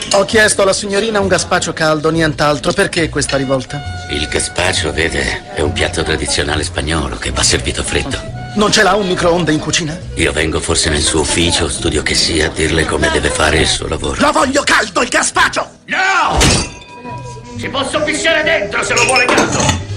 Ho chiesto alla signorina un gazpacio caldo, nient'altro. Perché questa rivolta? Il gazpacho, vede, è un piatto tradizionale spagnolo che va servito freddo. Non ce l'ha un microonde in cucina? Io vengo forse nel suo ufficio, studio che sia, a dirle come deve fare il suo lavoro. Lo voglio caldo, il gazpacio! No! Ci posso pisciare dentro se lo vuole caldo!